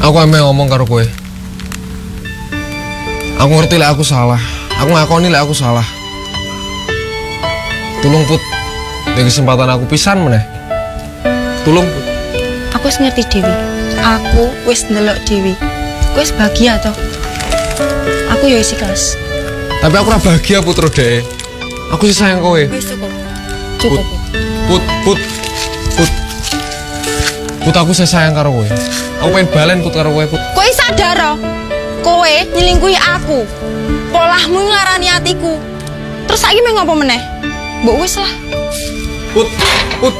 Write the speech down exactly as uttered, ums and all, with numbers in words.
Aku emang ngomong karo kowe. Aku ngerti lah aku salah. Aku ngakoni lah aku salah. Tulung Put, di kesempatan aku pisan meneh. Tulung Put. Aku wis ngerti Dewi. Aku wis ndelok Dewi. Aku wis bahagia toh. Aku ya wis ikhlas. Tapi aku ora bahagia Putro Dek. Aku sih sayang kowe. Wis cukup. Cukup. Put, Put, Put. Put aku sih sayang karo kowe. Aku pengen balen Put karo kowe Put. Kowe sadar kowe nyelingkuhi aku. Polahmu ngarani hatiku. Terus saiki mau ngopo meneh? Mbok wis lah. Put, Put.